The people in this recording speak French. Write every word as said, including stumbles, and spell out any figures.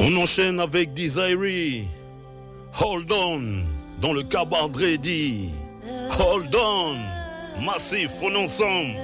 On enchaîne avec Desiree. Hold on. Dans le cabaret dit. Hold on. Massif, on est ensemble.